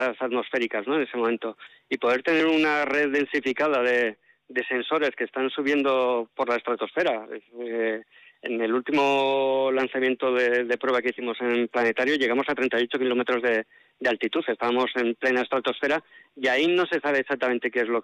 atmosféricas, ¿no?, en ese momento, y poder tener una red densificada de sensores que están subiendo por la estratosfera. En el último lanzamiento de prueba que hicimos en planetario llegamos a 38 kilómetros de altitud, estábamos en plena estratosfera y ahí no se sabe exactamente qué es lo